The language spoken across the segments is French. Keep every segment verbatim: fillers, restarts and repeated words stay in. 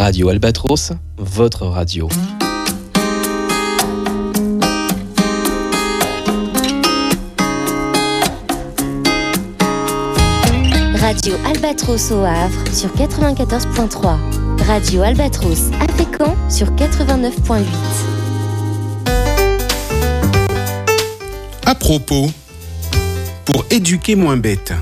Radio Albatros, votre radio. Radio Albatros au Havre sur quatre-vingt-quatorze virgule trois. Radio Albatros à Fécamp sur quatre-vingt-neuf virgule huit. À propos, pour éduquer moins bête.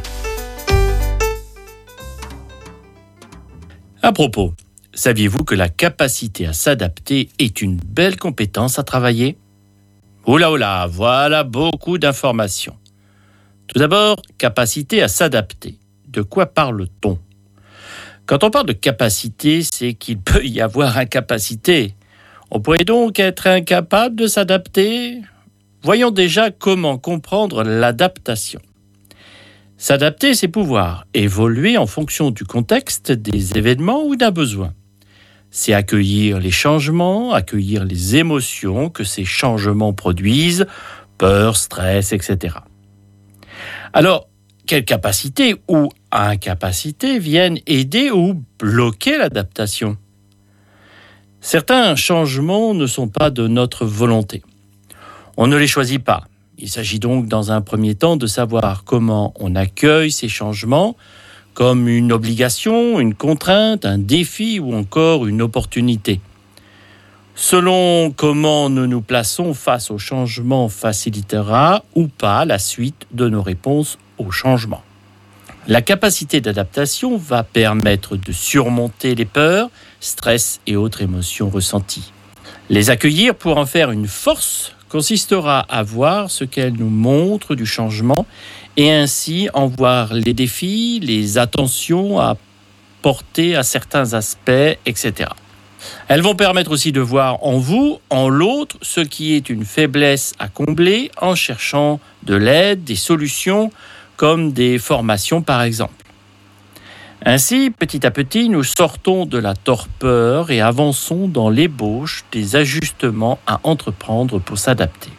À propos, saviez-vous que la capacité à s'adapter est une belle compétence à travailler ? Oula oula, voilà beaucoup d'informations. Tout d'abord, capacité à s'adapter. De quoi parle-t-on ? Quand on parle de capacité, c'est qu'il peut y avoir incapacité. On pourrait donc être incapable de s'adapter ? Voyons déjà comment comprendre l'adaptation. S'adapter, c'est pouvoir évoluer en fonction du contexte, des événements ou d'un besoin. C'est accueillir les changements, accueillir les émotions que ces changements produisent, peur, stress, et cetera. Alors, quelles capacités ou incapacités viennent aider ou bloquer l'adaptation ? Certains changements ne sont pas de notre volonté. On ne les choisit pas. Il s'agit donc dans un premier temps de savoir comment on accueille ces changements comme une obligation, une contrainte, un défi ou encore une opportunité. Selon comment nous nous plaçons face au changement facilitera ou pas la suite de nos réponses au changement. La capacité d'adaptation va permettre de surmonter les peurs, stress et autres émotions ressenties. Les accueillir pour en faire une force consistera à voir ce qu'elles nous montrent du changement et ainsi en voir les défis, les attentions à porter à certains aspects, et cetera. Elles vont permettre aussi de voir en vous, en l'autre, ce qui est une faiblesse à combler en cherchant de l'aide, des solutions, comme des formations par exemple. Ainsi, petit à petit, nous sortons de la torpeur et avançons dans l'ébauche des ajustements à entreprendre pour s'adapter.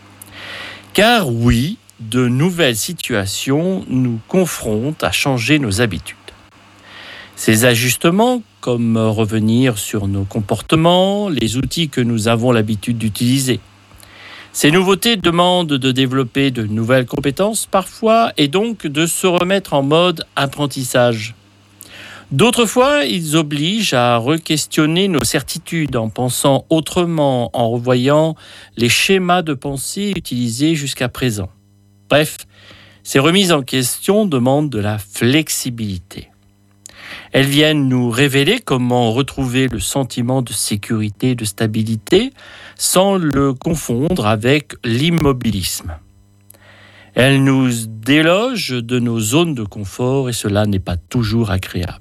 Car oui, de nouvelles situations nous confrontent à changer nos habitudes. Ces ajustements, comme revenir sur nos comportements, les outils que nous avons l'habitude d'utiliser. Ces nouveautés demandent de développer de nouvelles compétences parfois et donc de se remettre en mode apprentissage. D'autres fois, ils obligent à re-questionner nos certitudes en pensant autrement, en revoyant les schémas de pensée utilisés jusqu'à présent. Bref, ces remises en question demandent de la flexibilité. Elles viennent nous révéler comment retrouver le sentiment de sécurité et de stabilité sans le confondre avec l'immobilisme. Elles nous délogent de nos zones de confort et cela n'est pas toujours agréable.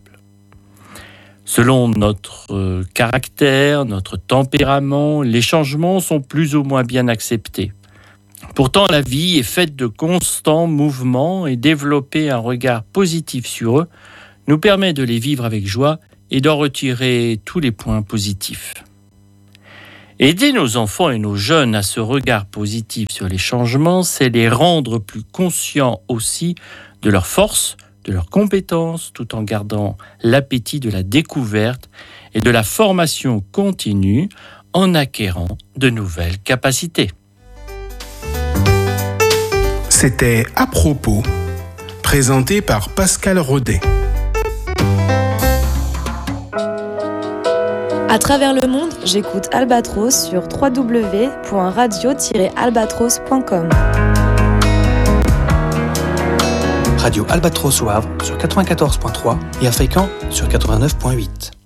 Selon notre caractère, notre tempérament, les changements sont plus ou moins bien acceptés. Pourtant, la vie est faite de constants mouvements et développer un regard positif sur eux nous permet de les vivre avec joie et d'en retirer tous les points positifs. Aider nos enfants et nos jeunes à ce regard positif sur les changements, c'est les rendre plus conscients aussi de leurs forces, de leurs compétences, tout en gardant l'appétit de la découverte et de la formation continue en acquérant de nouvelles capacités. C'était À propos, présenté par Pascal Rodet. À travers le monde, j'écoute Albatros sur w w w point radio tiret albatros point com. Radio Albatros au Havre sur quatre-vingt-quatorze virgule trois et à Fécamp sur quatre-vingt-neuf virgule huit.